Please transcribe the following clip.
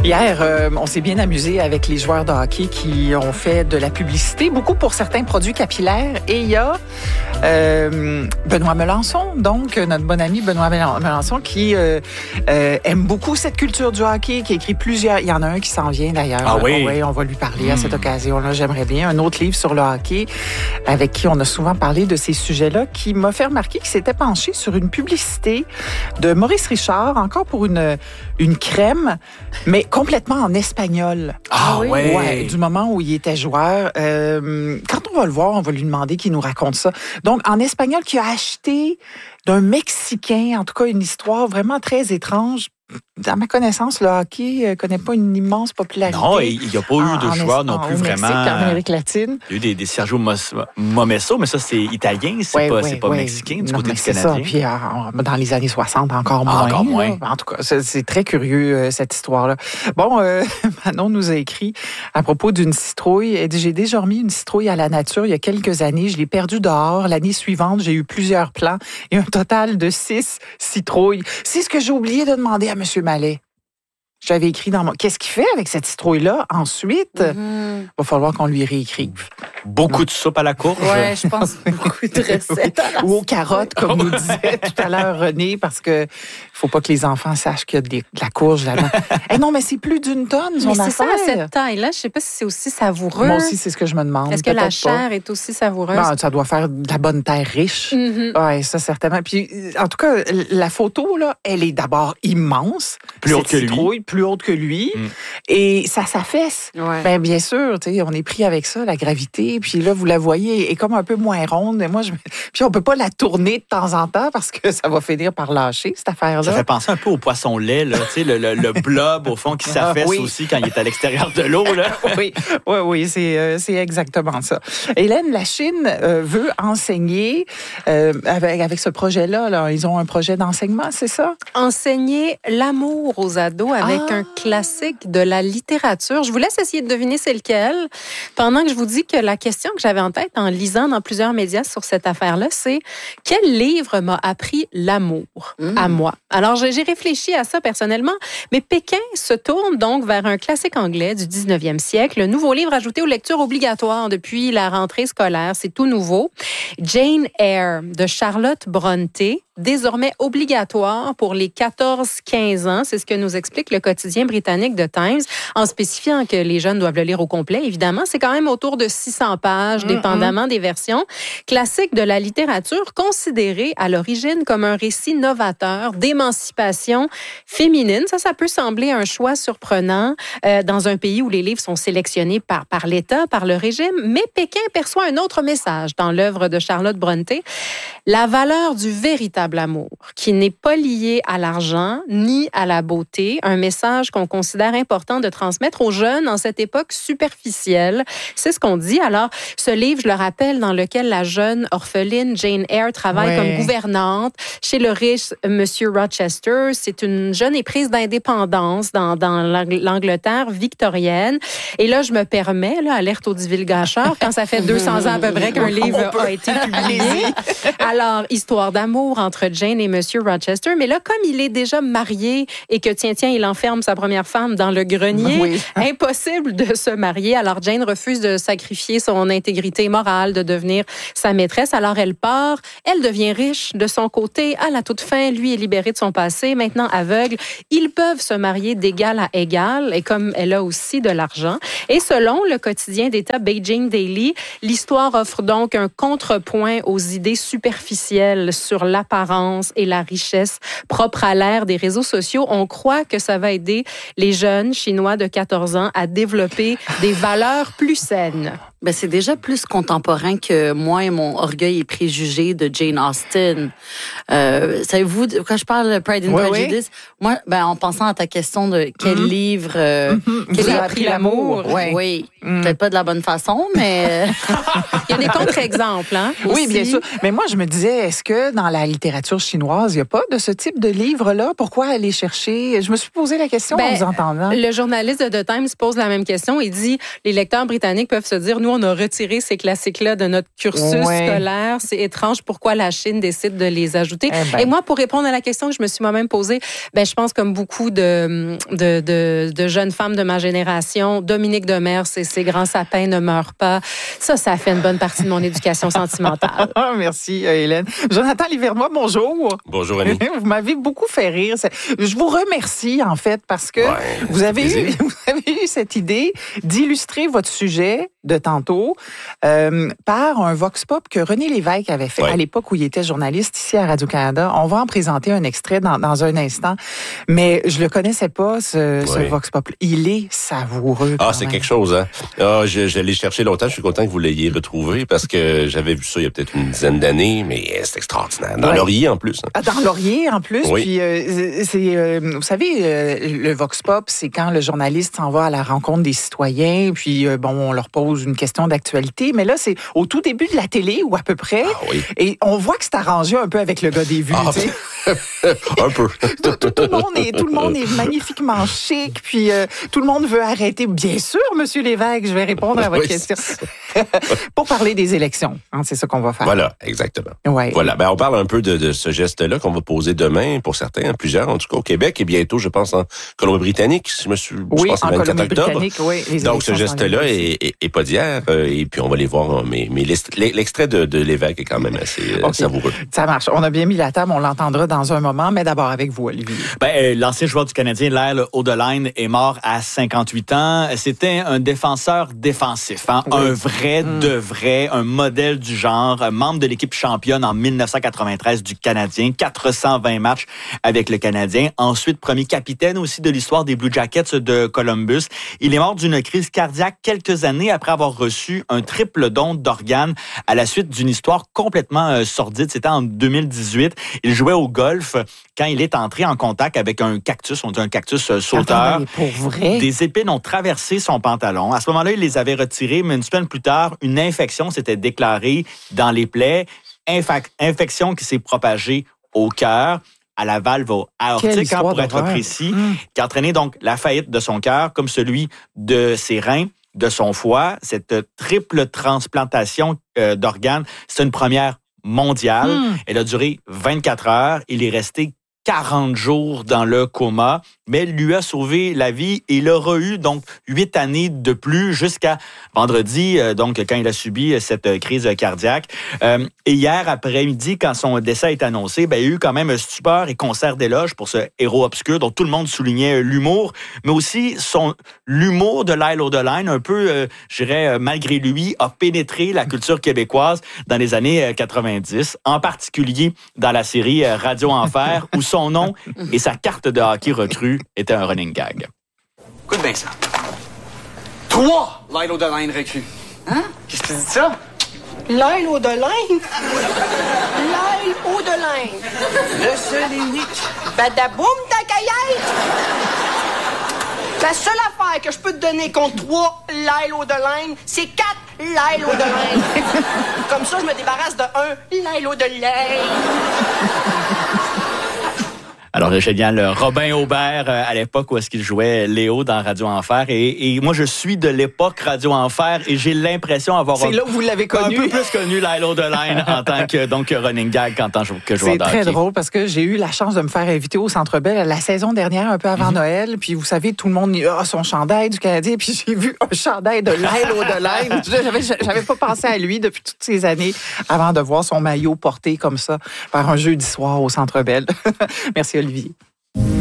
Hier, on s'est bien amusé avec les joueurs de hockey qui ont fait de la publicité, beaucoup pour certains produits capillaires. Et il y a Benoît Melançon, donc notre bon ami Benoît Melançon, qui aime beaucoup cette culture du hockey, qui a écrit plusieurs... Il y en a un qui s'en vient d'ailleurs. Ah oui? Oui, on va lui parler à cette occasion-là. J'aimerais bien. Un autre livre sur le hockey avec qui on a souvent parlé de ces sujets-là, qui m'a fait remarquer qu'il s'était penché sur une publicité de Maurice Richard, encore pour une crème, mais complètement en espagnol. Ah oui? Ouais, du moment où il était joueur. Quand on va le voir, on va lui demander qu'il nous raconte ça. Donc, en espagnol, qui a acheté d'un Mexicain, en tout cas une histoire vraiment très étrange. À ma connaissance, le hockey ne connaît pas une immense popularité. Non, il n'y a pas eu de joueurs non plus vraiment. En Amérique latine. Il y a eu des Sergio Momesso, mais ça, c'est italien, c'est pas mexicain du côté du Canadien. Ça. Puis dans les années 60, encore moins. Là. En tout cas, c'est très curieux, cette histoire-là. Bon, Manon nous a écrit à propos d'une citrouille. Elle dit, j'ai déjà remis une citrouille à la nature il y a quelques années. Je l'ai perdue dehors. L'année suivante, j'ai eu plusieurs plants et un total de 6 citrouilles. C'est ce que j'ai oublié de demander à M. Mallet. J'avais écrit dans mon... Qu'est-ce qu'il fait avec cette citrouille-là ensuite? Va falloir qu'on lui réécrive. Beaucoup de soupe à la courge. Oui, je pense beaucoup de recettes. Ou aux carottes, comme nous disait tout à l'heure René, parce que faut pas que les enfants sachent qu'il y a de la courge là-dedans. Non, mais c'est plus d'une tonne, son affaire. Mais c'est ça, à cette taille-là. Je sais pas si c'est aussi savoureux. Moi aussi, c'est ce que je me demande. Est-ce que la chair est aussi savoureuse? Non, ça doit faire de la bonne terre riche. Oui, ça, certainement. Puis, en tout cas, la photo, là, elle est d'abord immense. Plus haute que lui. Plus haute que lui. Et ça s'affaisse. Ouais. Ben, bien sûr, on est pris avec ça, la gravité. Puis là, vous la voyez, elle est comme un peu moins ronde. Et moi, puis on peut pas la tourner de temps en temps parce que ça va finir par lâcher, cette affaire-là. Ça fait penser un peu au poisson lait, là, le blob, au fond, qui s'affaisse aussi quand il est à l'extérieur de l'eau. Là. Oui, c'est exactement ça. Hélène, la Chine veut enseigner avec ce projet-là. Là, ils ont un projet d'enseignement, c'est ça? Enseigner l'amour aux ados avec un classique de la littérature. Je vous laisse essayer de deviner c'est lequel. Pendant que je vous dis que la question que j'avais en tête en lisant dans plusieurs médias sur cette affaire-là, c'est quel livre m'a appris l'amour à moi? Alors, j'ai réfléchi à ça personnellement, mais Pékin se tourne donc vers un classique anglais du 19e siècle, le nouveau livre ajouté aux lectures obligatoires depuis la rentrée scolaire. C'est tout nouveau. Jane Eyre de Charlotte Brontë, désormais obligatoire pour les 14-15 ans. C'est ce que nous explique le quotidien britannique The Times, en spécifiant que les jeunes doivent le lire au complet. Évidemment, c'est quand même autour de 600 pages, dépendamment des versions. Classique de la littérature, considéré à l'origine comme un récit novateur d'émancipation féminine. Ça peut sembler un choix surprenant dans un pays où les livres sont sélectionnés par l'État, par le régime, mais Pékin perçoit un autre message dans l'œuvre de Charlotte Brontë. La valeur du véritable amour, qui n'est pas lié à l'argent ni à la beauté, un message qu'on considère important de transmettre aux jeunes en cette époque superficielle. C'est ce qu'on dit. Alors, ce livre, je le rappelle, dans lequel la jeune orpheline Jane Eyre travaille comme gouvernante chez le riche Monsieur Rochester. C'est une jeune éprise d'indépendance dans l'Angleterre victorienne. Et là, je me permets, alerte aux divulgateurs, quand ça fait 200 ans à peu près qu'un livre a été publié. Alors, histoire d'amour entre Jane et Monsieur Rochester. Mais là, comme il est déjà marié et que, tiens, il enferme sa première femme dans le grenier, impossible de se marier. Alors, Jane refuse de sacrifier son intégrité morale, de devenir sa maîtresse. Alors, elle part. Elle devient riche de son côté. À la toute fin, lui est libéré de son passé, maintenant aveugle. Ils peuvent se marier d'égal à égal, et comme elle a aussi de l'argent. Et selon le quotidien d'État Beijing Daily, l'histoire offre donc un contrepoint aux idées superficielles sur l'apparence et la richesse propre à l'ère des réseaux sociaux. On croit que ça va aider les jeunes Chinois de 14 ans à développer des valeurs plus saines. Ben, c'est déjà plus contemporain que moi et mon orgueil et préjugés de Jane Austen. Savez-vous, quand je parle de Pride and Prejudice, moi, en pensant à ta question de quel livre qui a appris l'amour, peut-être pas de la bonne façon, mais il y a des contre-exemples, hein? Oui, bien sûr. Mais moi, je me disais, est-ce que dans la littérature chinoise, il n'y a pas de ce type de livre-là? Pourquoi aller chercher? Je me suis posé la question en vous entendant. Le journaliste de The Times pose la même question. Il dit, les lecteurs britanniques peuvent se dire, nous nous, on a retiré ces classiques-là de notre cursus scolaire. C'est étrange pourquoi la Chine décide de les ajouter. Et moi, pour répondre à la question que je me suis moi-même posée, je pense comme beaucoup de jeunes femmes de ma génération, Dominique Demers et ses grands sapins ne meurent pas. Ça fait une bonne partie de mon éducation sentimentale. Merci, Hélène. Jonathan Livernois, bonjour. Bonjour, Annie. Vous m'avez beaucoup fait rire. Je vous remercie, en fait, parce que vous avez eu cette idée d'illustrer votre sujet de tantôt par un vox pop que René Lévesque avait fait à l'époque où il était journaliste ici à Radio-Canada. On va en présenter un extrait dans un instant, mais je le connaissais pas, ce vox pop. Il est savoureux. C'est quelque chose, hein? Je l'ai cherché longtemps. Je suis content que vous l'ayez retrouvé parce que j'avais vu ça il y a peut-être une dizaine d'années, mais c'est extraordinaire. Dans Laurier, en plus. Hein. Dans Laurier, en plus. Oui. Puis, vous savez, le vox pop, c'est quand le journaliste s'en va à la rencontre des citoyens, puis, on leur pose une question d'actualité. Mais là, c'est au tout début de la télé, ou à peu près. Et on voit que c'est arrangé un peu avec le gars des vues, tu sais. Un peu. tout le monde est magnifiquement chic, puis tout le monde veut arrêter. Bien sûr, Monsieur Lévesque, je vais répondre à votre question. Pour parler des élections, hein, c'est ça qu'on va faire. Voilà, exactement. Ouais. Voilà, on parle un peu de ce geste-là qu'on va poser demain pour certains, plusieurs en tout cas au Québec et bientôt, je pense, en Colombie-Britannique. Je pense le 24 octobre. Donc ce geste-là est pas d'hier et puis on va les voir. Mais l'extrait de Lévesque est quand même assez savoureux. Ça marche. On a bien mis la table, on l'entendra dans un moment, mais d'abord avec vous, Olivier. L'ancien joueur du Canadien, Lyle Audelaine, est mort à 58 ans. C'était un défenseur défensif, hein? Un vrai de vrai, un modèle du genre, membre de l'équipe championne en 1993 du Canadien, 420 matchs avec le Canadien. Ensuite, premier capitaine aussi de l'histoire des Blue Jackets de Columbus. Il est mort d'une crise cardiaque quelques années après avoir reçu un triple don d'organes à la suite d'une histoire complètement sordide. C'était en 2018. Il jouait au golf quand il est entré en contact avec un cactus, on dit un cactus sauteur. Pour vrai? Des épines ont traversé son pantalon. À ce moment-là, il les avait retirées, mais une semaine plus tard, une infection s'était déclarée dans les plaies. Infection qui s'est propagée au cœur, à la valve aortique, pour être précis, qui a entraîné donc la faillite de son cœur, comme celui de ses reins, de son foie. Cette triple transplantation d'organes, c'est une première mondiale. Elle a duré 24 heures. Il est resté 40 jours dans le coma, mais elle lui a sauvé la vie et il aura eu donc 8 années de plus jusqu'à vendredi, donc quand il a subi cette crise cardiaque. Et hier après-midi, quand son décès est annoncé, il y a eu quand même un stupeur et concert d'éloges pour ce héros obscur dont tout le monde soulignait l'humour, mais aussi l'humour de Lyle Audelaine, un peu, je dirais, malgré lui, a pénétré la culture québécoise dans les années 90, en particulier dans la série Radio Enfer, où son nom et sa carte de hockey recrue étaient un running gag. Écoute bien ça. 3 Lyle Audelaine recrues. Hein? Qu'est-ce que tu dis de ça? Lyle Audelaine? Lyle Audelaine. Le seul et unique. Badaboum, ta caillette! La seule affaire que je peux te donner contre 3 Lyle Audelaine, c'est 4 Lyle Audelaine. Comme ça, je me débarrasse de 1 Lyle Audelaine. Alors, le génial Robin Aubert, à l'époque où est-ce qu'il jouait Léo dans Radio Enfer. Et moi, je suis de l'époque Radio Enfer et j'ai l'impression d'avoir c'est là où vous l'avez connu. Un peu plus connu Lyle Audelaine en tant que running gag en tant que joueur de hockey. C'est très drôle parce que j'ai eu la chance de me faire inviter au Centre Bell la saison dernière, un peu avant Noël. Puis vous savez, tout le monde a son chandail du Canadien. Puis j'ai vu un chandail de Lyle Audelaine. J'avais pas pensé à lui depuis toutes ces années avant de voir son maillot porté comme ça par un jeudi soir au Centre Bell. Merci, Olivier.